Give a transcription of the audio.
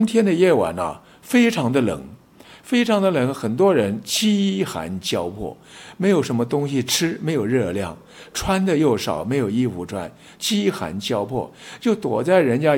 冬天的夜晚啊，非常的冷，非常的冷，很多人饥寒交迫，没有什么东西吃，没有热量，穿的又少，没有衣服穿，饥寒交迫，就躲在人家